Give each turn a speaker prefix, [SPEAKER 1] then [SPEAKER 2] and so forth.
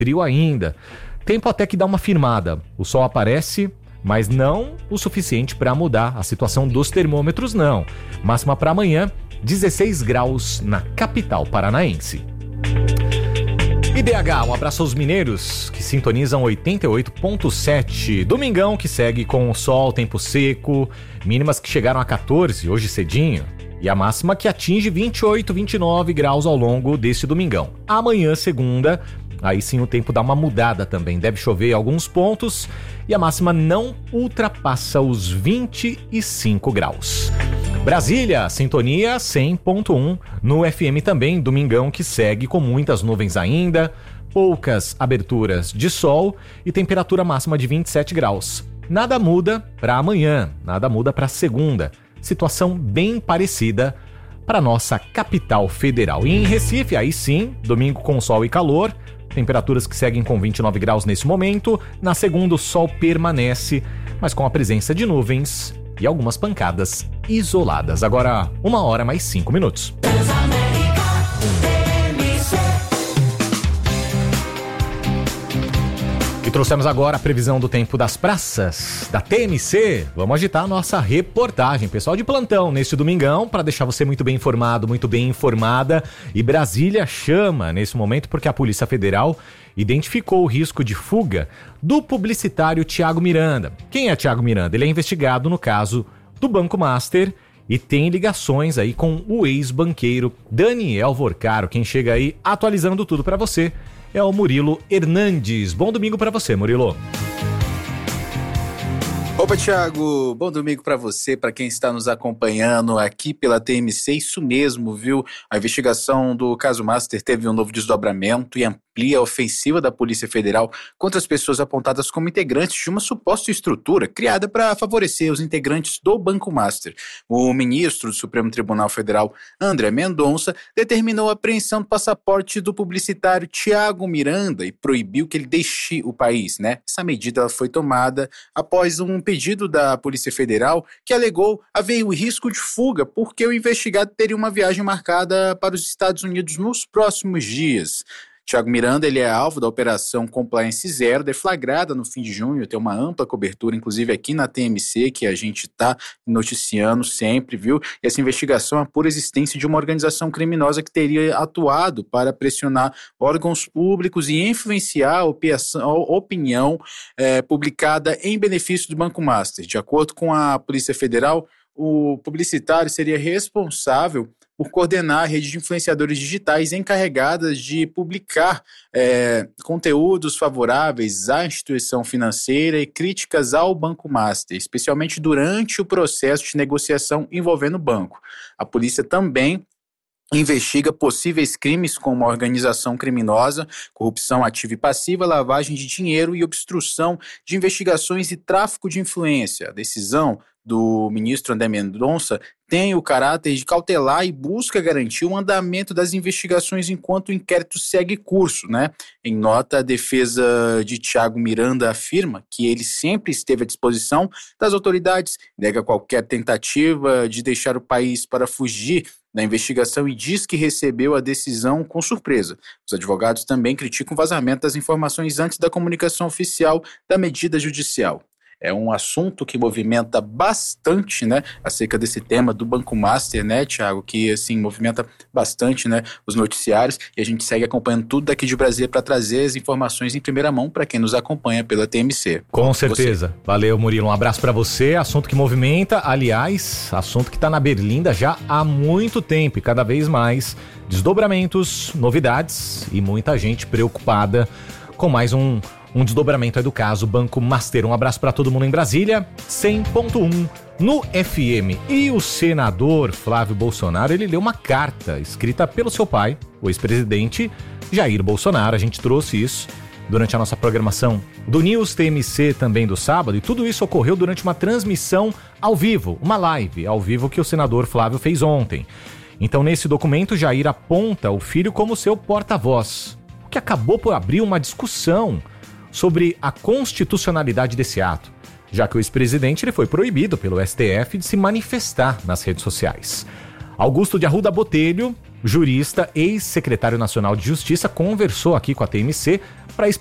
[SPEAKER 1] frio ainda. Tempo até que dá uma firmada. O sol aparece, mas não o suficiente para mudar a situação dos termômetros, não. Máxima para amanhã, 16 graus na capital paranaense. IDH, um abraço aos mineiros que sintonizam 88.7. Domingão que segue com o sol, tempo seco, mínimas que chegaram a 14 hoje cedinho. E a máxima que atinge 28, 29 graus ao longo desse domingão. Amanhã, segunda, aí sim o tempo dá uma mudada também. Deve chover em alguns pontos e a máxima não ultrapassa os 25 graus. Brasília, sintonia 100.1 no FM também, domingão que segue com muitas nuvens ainda, poucas aberturas de sol e temperatura máxima de 27 graus. Nada muda para amanhã, nada muda para segunda. Situação bem parecida para nossa capital federal. E em Recife, aí sim, domingo com sol e calor, temperaturas que seguem com 29 graus nesse momento. Na segunda, o sol permanece, mas com a presença de nuvens e algumas pancadas isoladas. Agora, 1h mais 5 minutos. E trouxemos agora a previsão do tempo das praças da TMC. Vamos agitar a nossa reportagem. Pessoal de plantão neste domingão para deixar você muito bem informado, muito bem informada. E Brasília chama nesse momento porque a Polícia Federal identificou o risco de fuga do publicitário Thiago Miranda. Quem é Thiago Miranda? Ele é investigado no caso do Banco Master e tem ligações aí com o ex-banqueiro Daniel Vorcaro. Quem chega aí atualizando tudo para você é o Murilo Hernandes. Bom domingo para você, Murilo.
[SPEAKER 2] Opa, Thiago, bom domingo para você, para quem está nos acompanhando aqui pela TMC, isso mesmo, viu? A investigação do caso Master teve um novo desdobramento e amplia a ofensiva da Polícia Federal contra as pessoas apontadas como integrantes de uma suposta estrutura criada para favorecer os integrantes do Banco Master. O ministro do Supremo Tribunal Federal, André Mendonça, determinou a apreensão do passaporte do publicitário Thiago Miranda e proibiu que ele deixe o país, né? Essa medida foi tomada após um pedido da Polícia Federal que alegou haver o risco de fuga porque o investigado teria uma viagem marcada para os Estados Unidos nos próximos dias. Thiago Miranda, ele é alvo da Operação Compliance Zero, deflagrada no fim de junho, tem uma ampla cobertura, inclusive aqui na TMC, que a gente está noticiando sempre, viu? E essa investigação é a pura existência de uma organização criminosa que teria atuado para pressionar órgãos públicos e influenciar a opinião publicada em benefício do Banco Master. De acordo com a Polícia Federal, o publicitário seria responsável por coordenar a rede de influenciadores digitais encarregadas de publicar conteúdos favoráveis à instituição financeira e críticas ao Banco Master, especialmente durante o processo de negociação envolvendo o banco. A polícia também investiga possíveis crimes como organização criminosa, corrupção ativa e passiva, lavagem de dinheiro e obstrução de investigações e tráfico de influência. A decisão do ministro André Mendonça tem o caráter de cautelar e busca garantir o andamento das investigações enquanto o inquérito segue curso, né? Em nota, a defesa de Thiago Miranda afirma que ele sempre esteve à disposição das autoridades, nega qualquer tentativa de deixar o país para fugir da investigação e diz que recebeu a decisão com surpresa. Os advogados também criticam o vazamento das informações antes da comunicação oficial da medida judicial. É um assunto que movimenta bastante, né, acerca desse tema do Banco Master, né, Thiago, que, assim, movimenta bastante, né, os noticiários, e a gente segue acompanhando tudo daqui de Brasília para trazer as informações em primeira mão para quem nos acompanha pela TMC.
[SPEAKER 1] Com certeza. Valeu, Murilo. Um abraço para você. Assunto que movimenta, aliás, assunto que está na berlinda já há muito tempo e cada vez mais desdobramentos, novidades e muita gente preocupada com mais um desdobramento aí do caso Banco Master. Um abraço para todo mundo em Brasília, 100.1 no FM. E o senador Flávio Bolsonaro, ele leu uma carta escrita pelo seu pai, o ex-presidente Jair Bolsonaro. A gente trouxe isso durante a nossa programação do News TMC também do sábado, e tudo isso ocorreu durante uma transmissão ao vivo, uma live ao vivo que o senador Flávio fez ontem. Então, nesse documento, Jair aponta o filho como seu porta-voz, o que acabou por abrir uma discussão sobre a constitucionalidade desse ato, já que o ex-presidente ele foi proibido pelo STF de se manifestar nas redes sociais. Augusto de Arruda Botelho, jurista, ex-secretário nacional de Justiça, conversou aqui com a TMC para